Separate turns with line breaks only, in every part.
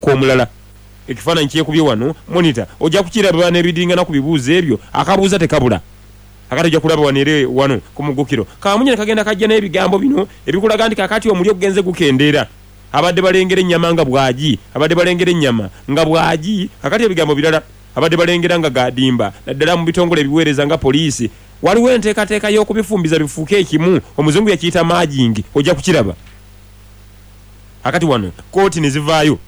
omulala ekifaananyi kyekubye wano monitor ojja kukiraba n'ebidingana ku bibuuzo ebyo akabuuza tekabula akati ojja kulaba wanere wano ku mugukiro kamunyene kagenda kajja n'ebigambo bino ebikulaga nti kakati omulyo gugenze gukendeera abadde balengera ennyama nga bwaji abadde balengera ennyama nga bwaji akati ebigambo birala abadde balengera nga gadimba naddala mu bitongole ebiweereza nga poliisi waliwo enteekateeka y'okubifumbiza bifuuke ekimu omuzungu yakiyita maajingi ojja kukiraba akati wano kooti ne zivaayo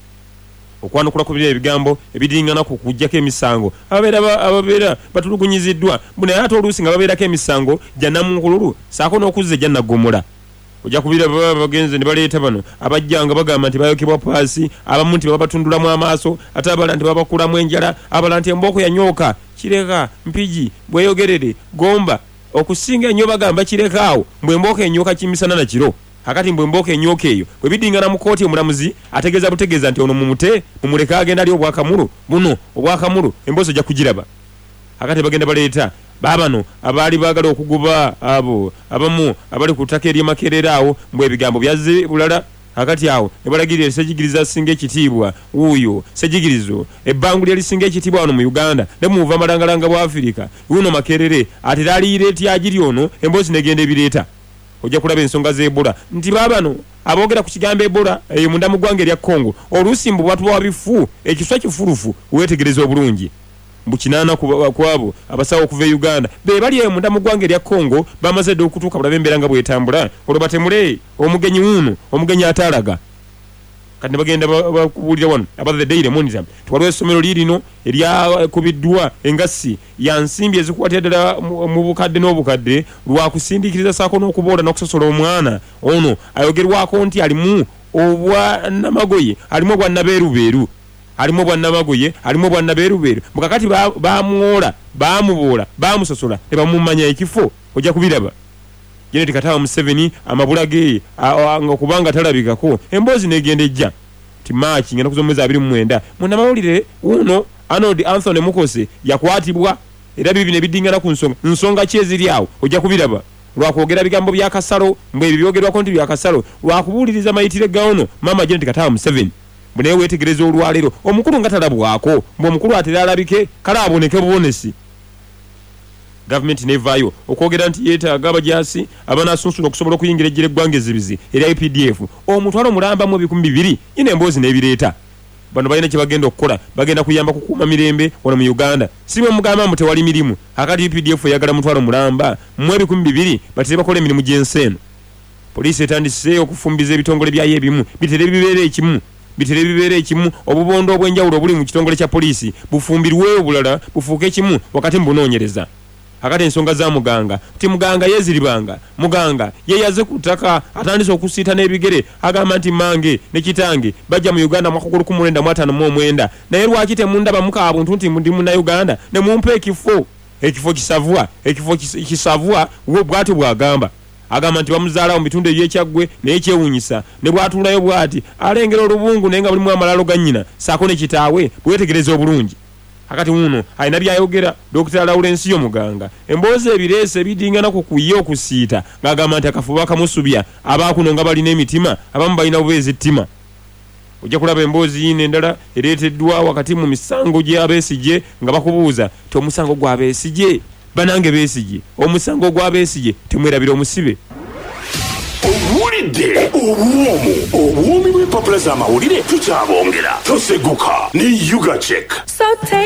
okwanukula ku biri ebigambo ebidingana ku kujjako emisango ababeera batulugunyiziddwa bunaye ate oluusi nga babeerako emisango gya namunkululu saako n'okuzza egya naggomola ojja kubira baba bagenze ne baleeta bano abajjanga bagamba nti bayokebwa paasi abamu nti babatundulamu amaaso ate abalala nti babakulamu enjala abalala nti embooko yanyooka kireka mpigi bweyogerere gomba okusinga ennyo bagamba kirekaawo mbwe embooko enyooka kimisana na kiro akati mbwe embooko enyooka eyo bwe bidingana mu kooti omulamuzi ategeeza butegeeza nti ono mumuleke agenda ali obwakamulu buno obwakamulu emboozi ojja kugiraba akati bagenda baleeta babano abaali baagala okugoba abo abamu abali ku ttaka ery'emakerera awo mbwe ebigambo byazze bulala akati awo ne balagirira sejigiriza singa ekitiibwa wuuyo sejigirizo ebbangu lyali singa ekitiibwa wano mu Uganda ne mu buva malangalanga bwa Afirika wuno makerere ate laliyireeti agiri ono emboozi negenda ebireeta ojja kulaba ensonga z'Ebola nti babano aboogera ku kigambo Ebola eyo munda mu ggwanga erya Congo oluusi mbu bwatubawa bifu ekiswa kifulufu weetegereza obulungi mbukinana kwabo abasawo okuva e Uganda be bali eyo munda mu ggwanga erya Congo bamaze dde okutuuka bulabe embeera nga bwetambula olwo batemule omugenyi wuno omugenyi ataalaga kati ne bagenda bakubuulira wano aba the Daily Monitor twaliwo essomero lirino eryakubiddwa engassi ya nsimbi ezikukwatira ddala mu bukadde n'obukadde lwakusindiikiriza saako n'okuboola n'okusosola omwana ono ayogerwako nti alimu obwannamagoye alimu obwannabeerubeeru alimu obwannamagoye alimu obwannabeerubeeru mukakati bamwola bamuboola bamusosola ne bamumanya ekifo ojja kubiraba Janet Katawa Museveni amabula ge nga kubanga talabikako emboozi negenda ejja ti March ngenda kuzomeza 29 muna mawulire uno Arnold Anthony Mukose yakwatibwa era bibi ne bidingana ku nsonga kyeziri awo ojja kubiraba lwakwogera bigambo bya kasalo mbwe ebyogerwa konti bya kasalo lwakubuliriza mayitire gaono mama Janet Katawa Museveni bune wetegereza olwalero omukulu nga talabwako mbwe omukulu atera alabike kala aboneke bubonesi government nevayo okwogera nti yeetaaga abajasi abanasunsula okusobola okuyingira ejjira eggwanga ezibizi erya UPDF omutwalo mulamba mu 200 ine emboozi n'ebireeta bano balina kye bagenda okukola bagenda kuyamba kukuuma mirembe wano mu Uganda si mwe mugamba mu tewali mirimu akati UPDF eyagala mutwalo mulamba mu 200 batere bakola emirimu gy'ensi eno poliisi etandise okufumbiza ebitongole byayo ebimu bitere bibeera ekimu obubondo obw'enjawulo obuli mu kitongole kya poliisi bufumbirwe obulala bufuuke ekimu wakati mu bunoonyereza akati ensonga za muganga ti muganga yeziribanga muganga yeyaze ku ttaka atandise okusiita n'ebigere agamba nti mange ne kitange bajja mu Uganda mwaka 1959 naye lwaki temundaba mukaabuntu nti ndi mu Uganda ne mumpe ekifo kisavua bwati bwagamba agamba nti bamuzaala mu bitundu eby'ekyaggwe n'ekyewunyisa ne bwatuulayo bwati alengera olubungu naye nga bulimu amalalo ga nnyina saako ne kitaawe bwetegereza obulungi akati uno alina byayogera Dr. Lawrence yo muganga emboozi ebireese bidingana ku kuye okusiita ng'agamba nti akafuba kamusubya abaakuno nga balina emitima abamu balina bubeezi ttima ojja kulaba emboozi yino endala ereeteddwa wakati mu misango gy'abeesigye nga bakubuuza ti omusango gwa Besigye banange Besigye omusango gwa Besigye temwerabira omusibe
owulidde obwomi bw'empapula z'amawulire tukyabongera toseguka ne Yuga Check.